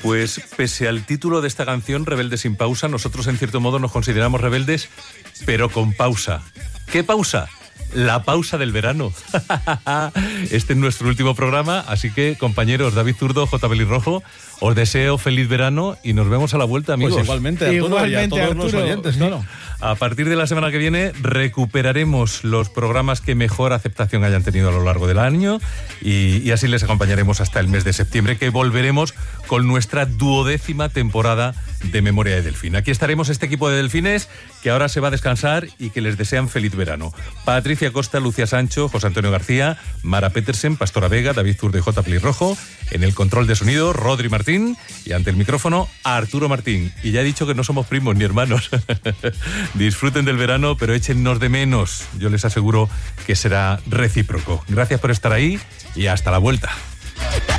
Pues pese al título de esta canción, Rebelde sin pausa, nosotros en cierto modo nos consideramos rebeldes, pero con pausa. ¿Qué pausa? La pausa del verano. Este es nuestro último programa, así que, compañeros, David Zurdo, J. Pelirrojo, os deseo feliz verano y nos vemos a la vuelta, amigos. Pues igualmente, Arturo, y a todos los oyentes, claro. A partir de la semana que viene recuperaremos los programas que mejor aceptación hayan tenido a lo largo del año y así les acompañaremos hasta el mes de septiembre, que volveremos con nuestra 12ª temporada de Memoria de Delfín. Aquí estaremos este equipo de delfines que ahora se va a descansar y que les desean feliz verano. Patricia Costa, Lucía Sancho, José Antonio García, Mara Petersen, Pastora Vega, David Zurdo y J. Pelirrojo. En el control de sonido, Rodri Martín, y ante el micrófono, Arturo Martín. Y ya he dicho que no somos primos ni hermanos. Disfruten del verano, pero échennos de menos. Yo les aseguro que será recíproco. Gracias por estar ahí y hasta la vuelta.